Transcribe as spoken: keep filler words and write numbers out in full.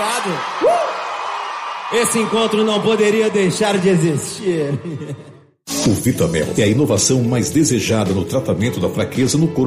obrigado. Uh! Esse encontro não poderia deixar de existir. O Vitamel é a inovação mais desejada no tratamento da fraqueza no corpo.